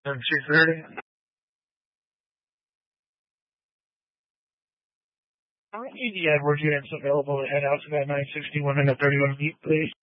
And 2:30. All right, the Edwards units available to head out to that 961 and a 31 beat, please.